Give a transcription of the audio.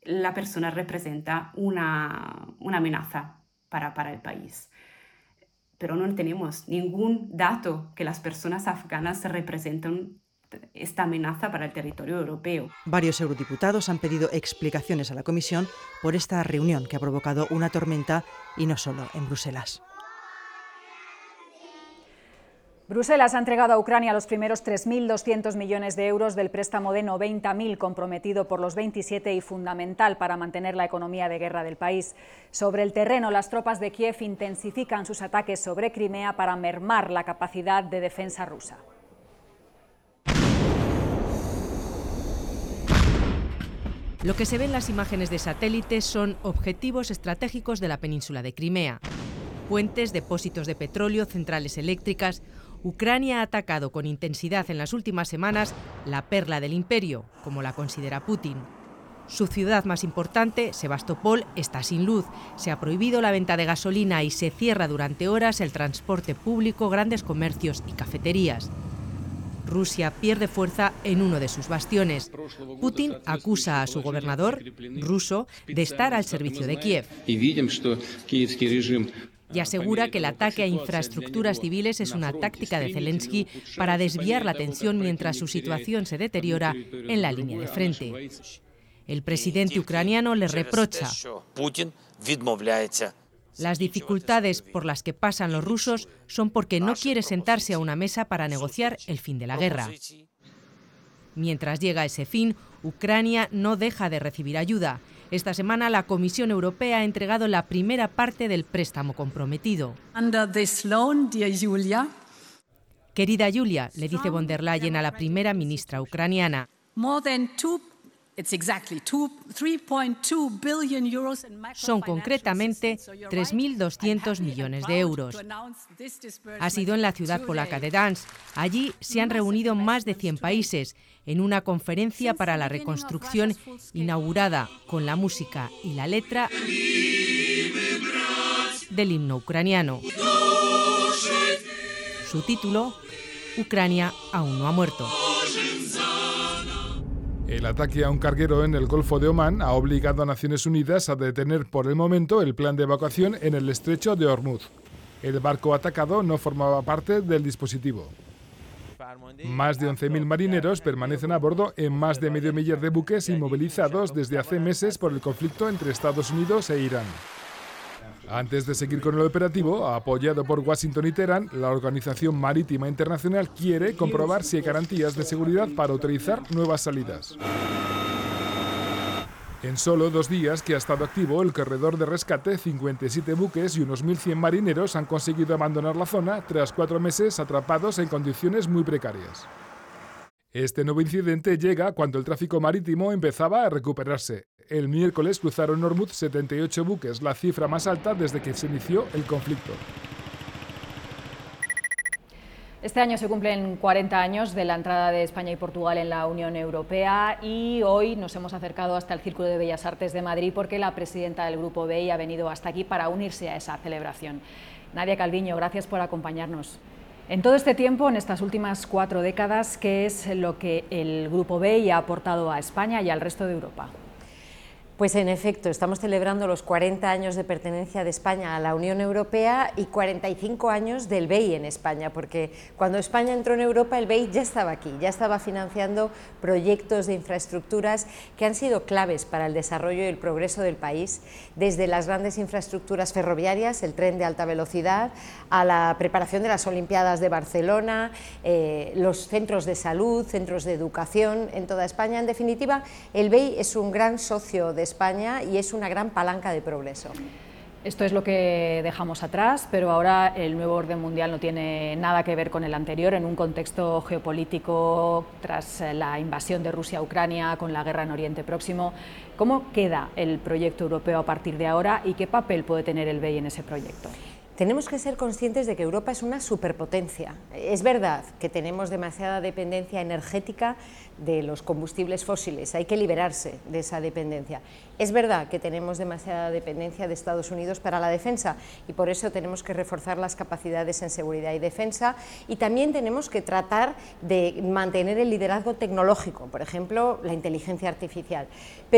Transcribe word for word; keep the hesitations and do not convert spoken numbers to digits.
la persona representa una, una amenaza para, para el país. Pero no tenemos ningún dato que las personas afganas representan esta amenaza para el territorio europeo. Varios eurodiputados han pedido explicaciones a la Comisión por esta reunión que ha provocado una tormenta, y no solo en Bruselas. Bruselas ha entregado a Ucrania los primeros tres mil doscientos millones de euros del préstamo de noventa mil comprometido por los veintisiete y fundamental para mantener la economía de guerra del país. Sobre el terreno, las tropas de Kiev intensifican sus ataques sobre Crimea para mermar la capacidad de defensa rusa. Lo que se ve en las imágenes de satélite son objetivos estratégicos de la península de Crimea. Puentes, depósitos de petróleo, centrales eléctricas. Ucrania ha atacado con intensidad en las últimas semanas la perla del imperio, como la considera Putin. Su ciudad más importante, Sebastopol, está sin luz. Se ha prohibido la venta de gasolina y se cierra durante horas el transporte público, grandes comercios y cafeterías. Rusia pierde fuerza en uno de sus bastiones. Putin acusa a su gobernador, ruso, de estar al servicio de Kiev. Y asegura que el ataque a infraestructuras civiles es una táctica de Zelensky para desviar la atención mientras su situación se deteriora en la línea de frente. El presidente ucraniano le reprocha las dificultades por las que pasan los rusos son porque no quiere sentarse a una mesa para negociar el fin de la guerra. Mientras llega ese fin, Ucrania no deja de recibir ayuda. Esta semana la Comisión Europea ha entregado la primera parte del préstamo comprometido. Querida Julia, le dice von der Leyen a la primera ministra ucraniana, son concretamente tres mil doscientos millones de euros. Ha sido en la ciudad polaca de Gdansk. Allí se han reunido más de cien países en una conferencia para la reconstrucción inaugurada con la música y la letra del himno ucraniano. Su título, Ucrania aún no ha muerto. El ataque a un carguero en el Golfo de Omán ha obligado a Naciones Unidas a detener por el momento el plan de evacuación en el estrecho de Hormuz. El barco atacado no formaba parte del dispositivo. Más de once mil marineros permanecen a bordo en más de medio millar de buques inmovilizados desde hace meses por el conflicto entre Estados Unidos e Irán. Antes de seguir con el operativo, apoyado por Washington y Teherán, la Organización Marítima Internacional quiere comprobar si hay garantías de seguridad para autorizar nuevas salidas. En solo dos días que ha estado activo el corredor de rescate, cincuenta y siete buques y unos mil cien marineros han conseguido abandonar la zona tras cuatro meses atrapados en condiciones muy precarias. Este nuevo incidente llega cuando el tráfico marítimo empezaba a recuperarse. El miércoles cruzaron Hormuz setenta y ocho buques, la cifra más alta desde que se inició el conflicto. Este año se cumplen cuarenta años de la entrada de España y Portugal en la Unión Europea y hoy nos hemos acercado hasta el Círculo de Bellas Artes de Madrid porque la presidenta del Grupo B I ha venido hasta aquí para unirse a esa celebración. Nadia Calviño, gracias por acompañarnos. En todo este tiempo, en estas últimas cuatro décadas, ¿qué es lo que el Grupo B I ha aportado a España y al resto de Europa? Pues en efecto, estamos celebrando los cuarenta años de pertenencia de España a la Unión Europea y cuarenta y cinco años del B I en España, porque cuando España entró en Europa el B I ya estaba aquí, ya estaba financiando proyectos de infraestructuras que han sido claves para el desarrollo y el progreso del país, desde las grandes infraestructuras ferroviarias, el tren de alta velocidad, a la preparación de las Olimpiadas de Barcelona, eh, los centros de salud, centros de educación en toda España. En definitiva, el B I es un gran socio de España y es una gran palanca de progreso. Esto es lo que dejamos atrás, pero ahora el nuevo orden mundial no tiene nada que ver con el anterior, en un contexto geopolítico tras la invasión de Rusia a Ucrania, con la guerra en Oriente Próximo. ¿Cómo queda el proyecto europeo a partir de ahora y qué papel puede tener el B I en ese proyecto? Tenemos que ser conscientes de que Europa es una superpotencia. Es verdad que tenemos demasiada dependencia energética de los combustibles fósiles, hay que liberarse de esa dependencia. Es verdad que tenemos demasiada dependencia de Estados Unidos para la defensa y por eso tenemos que reforzar las capacidades en seguridad y defensa y también tenemos que tratar de mantener el liderazgo tecnológico, por ejemplo, la inteligencia artificial.